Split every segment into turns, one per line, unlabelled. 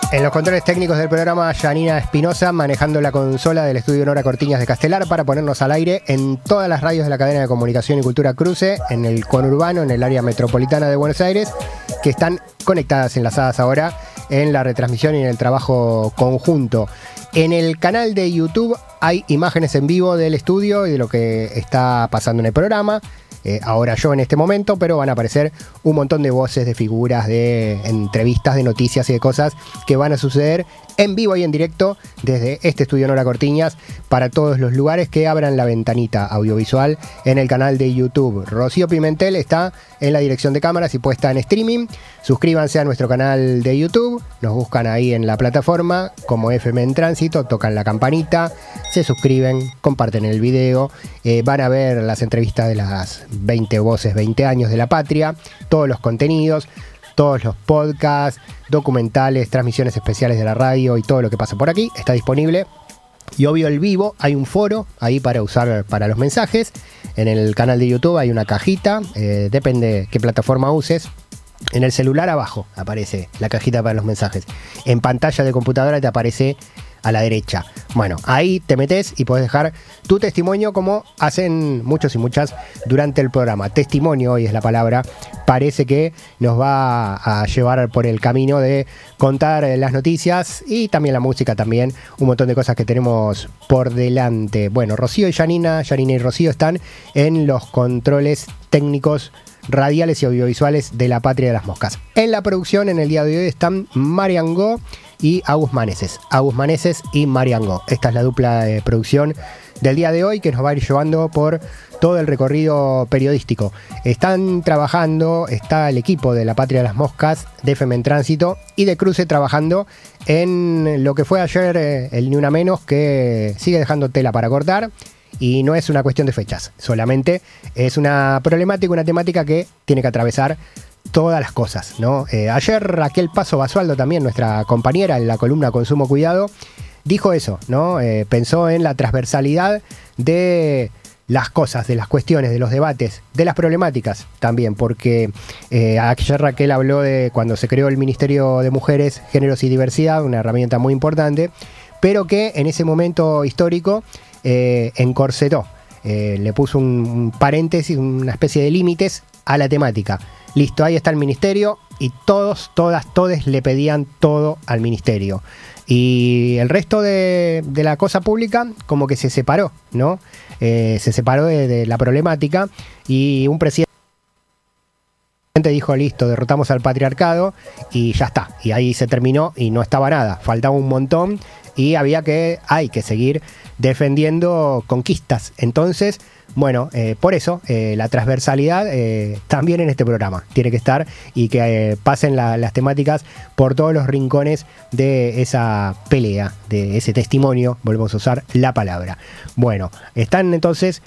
En los controles técnicos del programa, Janina Espinosa, manejando la consola del estudio Nora Cortiñas de Castelar para ponernos al aire en todas las radios de la cadena de comunicación y cultura Cruce, en el conurbano, en el área metropolitana de Buenos Aires, que están conectadas, enlazadas ahora en la retransmisión y en el trabajo conjunto. En el canal de YouTube hay imágenes en vivo del estudio y de lo que está pasando en el programa. Ahora yo en este momento, pero van a aparecer un montón de voces, de figuras, de entrevistas, de noticias y de cosas que van a suceder en vivo y en directo desde este estudio Nora Cortiñas para todos los lugares que abran la ventanita audiovisual en el canal de YouTube. Rocío Pimentel está en la dirección de cámaras y puesta en streaming. Suscríbanse a nuestro canal de YouTube, nos buscan ahí en la plataforma como FM en Tránsito, tocan la campanita, se suscriben, comparten el video, van a ver las entrevistas de las 20 voces, 20 años de la patria, todos los contenidos, todos los podcasts, documentales, transmisiones especiales de la radio y todo lo que pasa por aquí está disponible. Y obvio el vivo, hay un foro ahí para usar para los mensajes. En el canal de YouTube hay una cajita, depende qué plataforma uses. En el celular abajo aparece la cajita para los mensajes. En pantalla de computadora te aparece a la derecha. Bueno, ahí te metes y podés dejar tu testimonio como hacen muchos y muchas durante el programa. Testimonio, hoy es la palabra, parece que nos va a llevar por el camino de contar las noticias y también la música, también un montón de cosas que tenemos por delante. Bueno, Rocío y Janina y Rocío están en los controles técnicos radiales y audiovisuales de la Patria de las Moscas. En la producción en el día de hoy están Marian Go y Agus Maneses y Marian Go. Esta es la dupla de producción del día de hoy que nos va a ir llevando por todo el recorrido periodístico. Están trabajando, está el equipo de la Patria de las Moscas, de FM en Tránsito y de Cruce trabajando en lo que fue ayer el Ni Una Menos, que sigue dejando tela para cortar. Y no es una cuestión de fechas, solamente es una problemática, una temática que tiene que atravesar todas las cosas, ¿no? Ayer Raquel Paso Basualdo, también nuestra compañera en la columna Consumo Cuidado, dijo eso, ¿no? Pensó en la transversalidad de las cosas, de las cuestiones, de los debates, de las problemáticas también, porque ayer Raquel habló de cuando se creó el Ministerio de Mujeres, Géneros y Diversidad, una herramienta muy importante, pero que en ese momento histórico encorsetó, le puso un paréntesis, una especie de límites a la temática. Listo, ahí está el ministerio y todos le pedían todo al ministerio. Y el resto de la cosa pública como que se separó, ¿no? Se separó de la problemática y un presidente dijo, listo, derrotamos al patriarcado y ya está. Y ahí se terminó y no estaba nada, faltaba un montón y hay que seguir defendiendo conquistas. Entonces, bueno, por eso la transversalidad también en este programa tiene que estar y que pasen las temáticas por todos los rincones de esa pelea, de ese testimonio, volvemos a usar la palabra. Bueno, están entonces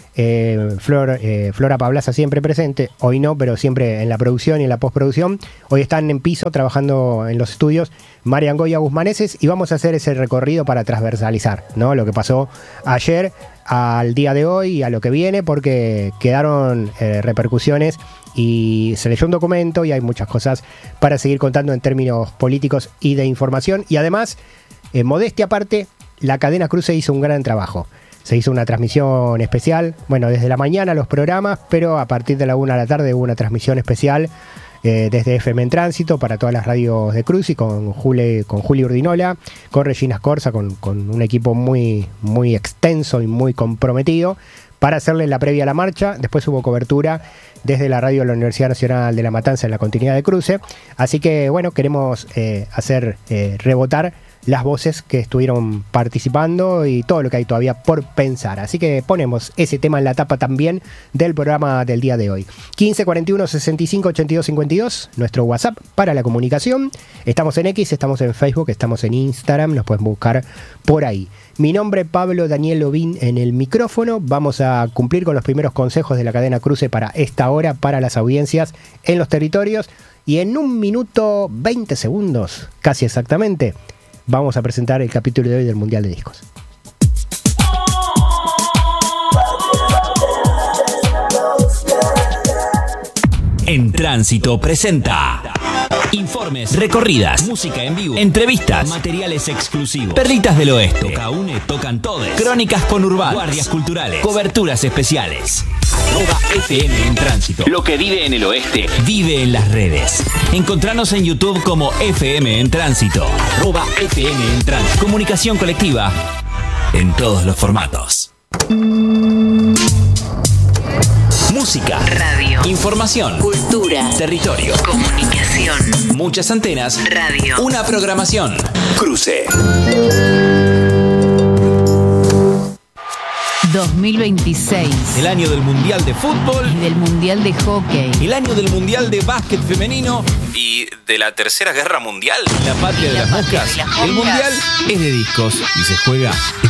Flora Pablaza siempre presente, hoy no, pero siempre en la producción y en la postproducción. Hoy están en piso trabajando en los estudios Marian Go y Agus Maneses y vamos a hacer ese recorrido para transversalizar, ¿no? Lo que pasó ayer al día de hoy y a lo que viene, porque quedaron repercusiones y se leyó un documento y hay muchas cosas para seguir contando en términos políticos y de información. Y además, modestia aparte, la cadena Cruce hizo un gran trabajo. Se hizo una transmisión especial, bueno, desde la mañana los programas, pero a partir de la 1 de la tarde hubo una transmisión especial desde FM en Tránsito para todas las radios de Cruce y con Juli Urdinola, con Regina Scorza, con un equipo muy, muy extenso y muy comprometido para hacerle la previa a la marcha. Después hubo cobertura desde la radio de la Universidad Nacional de La Matanza en la continuidad de Cruce. Así que bueno, queremos hacer rebotar las voces que estuvieron participando y todo lo que hay todavía por pensar. Así que ponemos ese tema en la tapa también del programa del día de hoy. 15 41 65 82 52, nuestro WhatsApp para la comunicación. Estamos en X, estamos en Facebook, estamos en Instagram, nos pueden buscar por ahí. Mi nombre es Pablo Daniel Lobín en el micrófono. Vamos a cumplir con los primeros consejos de la cadena Cruce para esta hora, para las audiencias en los territorios. Y en 1 minuto 20 segundos, casi exactamente, vamos a presentar el capítulo de hoy del Mundial de Discos.
En Tránsito presenta Informes, recorridas, música en vivo, entrevistas, materiales exclusivos, perlitas del oeste, Toca Une, tocan todos, crónicas conurbanas, guardias culturales, coberturas especiales. @FM en Tránsito. Lo que vive en el oeste, vive en las redes. Encontranos en YouTube como FM en Tránsito. @FM en Tránsito. Comunicación colectiva en todos los formatos. Música, radio, información, cultura, territorio, comunicación, muchas antenas, radio, una programación. Cruce.
2026.
El año del Mundial de Fútbol
y del Mundial de Hockey.
El año del Mundial de Básquet Femenino y de la Tercera Guerra Mundial. La patria de las moscas. El Mundial es de discos y se juega en